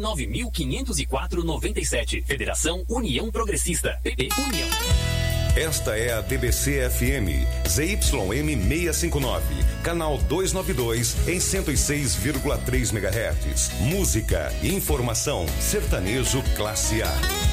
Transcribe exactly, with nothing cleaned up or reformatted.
nove mil quinhentos e quatro, noventa e sete. Federação União Progressista. P P União. Esta é a D B C F M, Z Y M seiscentos e cinquenta e nove, canal duzentos e noventa e dois, em cento e seis vírgula três megahertz. Música, informação, sertanejo classe A.